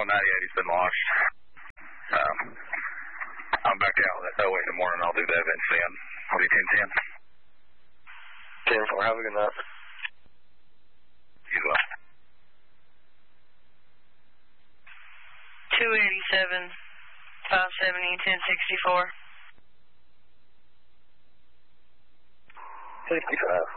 98, he's been lost. I'm back out at 08 in the morning. I'll do that event then. I'll be 10-10. 10-4, have a good night. You will. 287, 570, 1064. 55.